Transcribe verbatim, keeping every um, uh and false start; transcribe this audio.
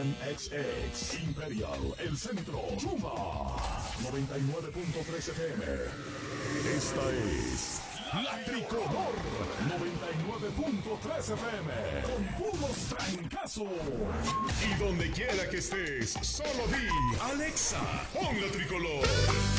Nissan X X, Imperial, El Centro, Chuma, noventa y nueve punto tres F M. Esta es La Tricolor, noventa y nueve punto tres F M, con puros trancazos. Y donde quiera que estés, solo di, Alexa, pon La Tricolor.